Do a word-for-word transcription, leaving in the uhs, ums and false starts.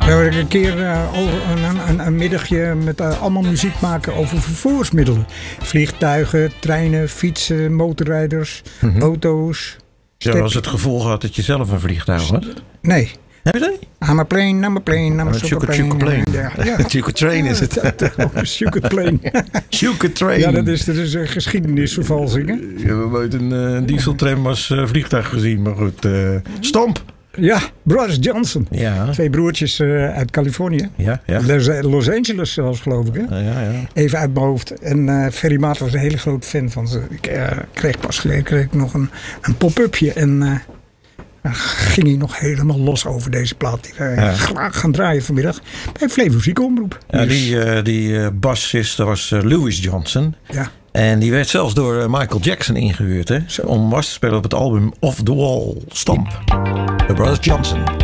We hebben een keer uh, over een, een, een middagje met uh, allemaal muziek maken over vervoersmiddelen. Vliegtuigen, treinen, fietsen, motorrijders, mm-hmm. auto's. Zo als het gevolg had dat je zelf een vliegtuig had? Nee. Heb je dat? I'm a plane, I'm a plane, I'm a super plane. plane. Ja, ja. Sugar train is het. Sugar plane. Sugar train. Ja, dat is, dat is een geschiedenisvervalsing. Hè? We hebben ooit een uh, dieseltram als uh, vliegtuig gezien, maar goed. Uh, stamp. Ja, Brothers Johnson. Ja. Twee broertjes uh, uit Californië. Ja, ja. Los Angeles zelfs, geloof ik. Hè? Ja, ja, ja. Even uit mijn hoofd. En uh, Ferry Maat was een hele grote fan van ze. Ik uh, kreeg pas geleden kreeg ik nog een, een pop-upje. En uh, uh, ging hij nog helemaal los over deze plaat. Die we ja. graag gaan draaien vanmiddag. Bij Flevo Ziekenomroep. Ja, die uh, die uh, bassist, dat was uh, Louis Johnson. Ja. En die werd zelfs door uh, Michael Jackson ingehuurd. Hè, om bas te spelen op het album Off the Wall Stomp. The Brothers Johnson.